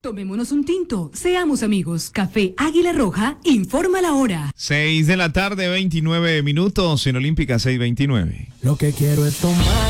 Tomémonos un tinto, seamos amigos. Café Águila Roja, informa la hora. 6 de la tarde, 29 minutos, en Olímpica 6:29. Lo que quiero es tomar